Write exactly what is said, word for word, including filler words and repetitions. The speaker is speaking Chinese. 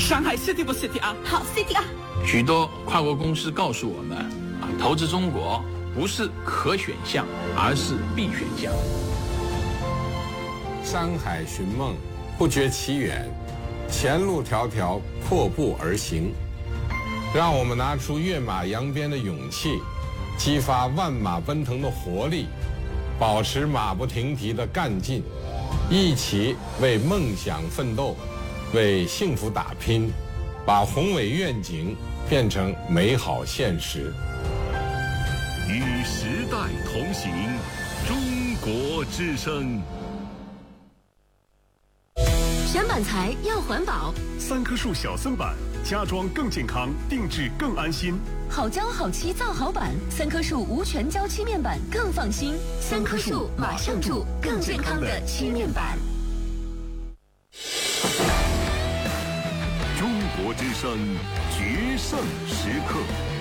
上海 City 不 City 啊？ 好 City 啊！ 许多跨国公司告诉我们，啊，投资中国不是可选项，而是必选项。 山海寻梦，不觉其远，前路迢迢，破步而行。让我们拿出跃马扬鞭的勇气，激发万马奔腾的活力，保持马不停蹄的干劲，一起为梦想奋斗，为幸福打拼，把宏伟愿景变成美好现实。 与时代同行，中国之声。 选板材要环保， 三棵树小森板，家装更健康，定制更安心。 好胶好漆造好板，三棵树无全胶漆面板更放心。三棵树马上住更健康的漆面板。 中国之声决胜时刻。